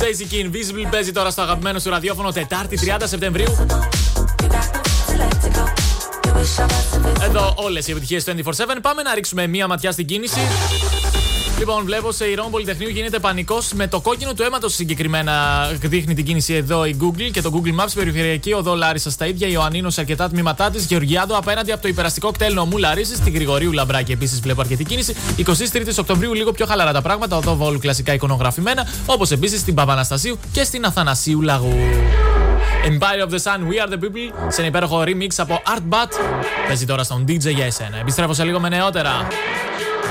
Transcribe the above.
Daisy King, Visible παίζει τώρα στο αγαπημένο σου ραδιόφωνο Τετάρτη 30 Σεπτεμβρίου. Εδώ όλες οι επιτυχίες 24/7. Πάμε να ρίξουμε μία ματιά στην κίνηση. Λοιπόν, βλέπω σε Ηρών Πολυτεχνείου γίνεται πανικός με το κόκκινο του αίματος συγκεκριμένα. Δείχνει την κίνηση εδώ η Google και το Google Maps. Περιφερειακή οδό Λάρισα στα ίδια. Ιωαννίνο σε αρκετά τμήματά τη. Γεωργιάδο απέναντι από το υπεραστικό κτέλ νομού Λαρίσης. Στη Γρηγορίου Λαμπράκη επίσης βλέπω αρκετή κίνηση. 23 Οκτωβρίου λίγο πιο χαλαρά τα πράγματα. Οδό Βόλου κλασικά εικονογραφημένα. Όπως επίσης στην Παπαναστασίου και στην Αθανασίου Λαγού. Empire of the Sun, We Are the People. Σε ένα υπέροχο remix από Art Bat. Παίζει τώρα στον DJ για εσένα. Επιστρέφω σε λίγο με νεότερα.